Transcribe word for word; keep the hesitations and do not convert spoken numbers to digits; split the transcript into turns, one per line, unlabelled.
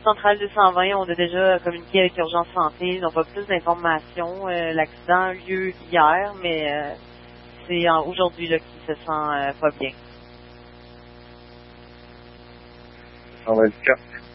Centrale deux cent vingt, on a déjà communiqué avec Urgence Santé. Ils n'ont pas plus d'informations. Euh, l'accident a eu lieu hier, mais euh, c'est euh, aujourd'hui là qu'il se sent euh, pas bien.
On va être